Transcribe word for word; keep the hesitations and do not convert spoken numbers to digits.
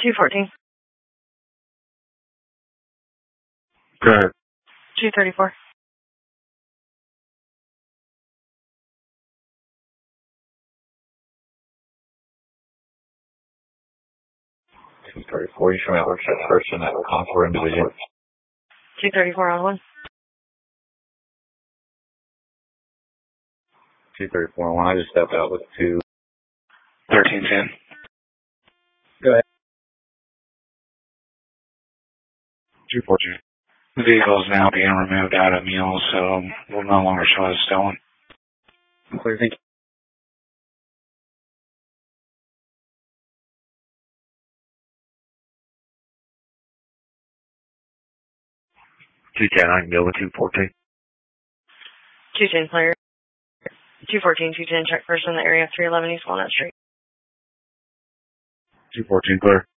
two fourteen. Go ahead. two thirty-four. two thirty-four, you show me a workshop person at Contour Individual. two thirty-four on one. two thirty-four on one, I just stepped out with two. thirteen ten. Go ahead. two fourteen. The vehicle is now being removed out of Mule, so will no longer show as stolen. Clear, thank you. two ten, I can go with two fourteen. two ten clear. two fourteen, two ten check person in the area of three eleven East Walnut Street. two fourteen clear.